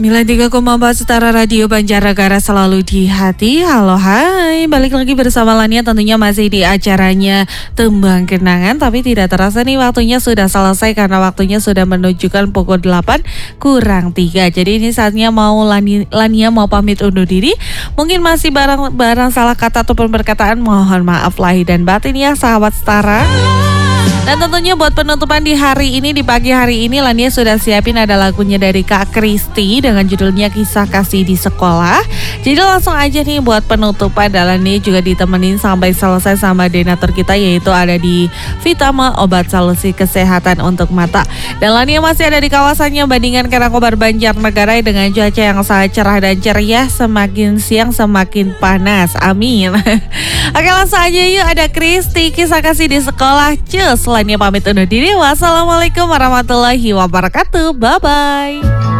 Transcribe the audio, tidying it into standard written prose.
93,4 Setara Radio Banjarnegara selalu di hati. Halo hai, balik lagi bersama Lania tentunya masih di acaranya Tembang Kenangan. Tapi tidak terasa nih waktunya sudah selesai karena waktunya sudah menunjukkan pukul 8 kurang 3. Jadi ini saatnya mau Lania mau pamit undur diri. Mungkin masih barang salah kata ataupun perkataan, mohon maaf lahir dan batin ya sahabat Setara. Dan tentunya buat penutupan di hari ini, di pagi hari ini Lania sudah siapin ada lagunya dari Kak Kristi dengan judulnya Kisah Kasih di Sekolah. Jadi langsung aja nih buat penutupan, dan Lania juga ditemenin sampai selesai sama donatur kita, yaitu ada di Vitama Obat Solusi Kesehatan untuk Mata. Dan Lania masih ada di kawasannya Bandingan Karangkobar Banjarnegara dengan cuaca yang sangat cerah dan ceria, semakin siang semakin panas. Amin. Oke, langsung aja yuk, ada Kristi Kisah Kasih di Sekolah. Cus, Lania pamit undur diri. Wassalamualaikum warahmatullahi wabarakatuh. Bye-bye.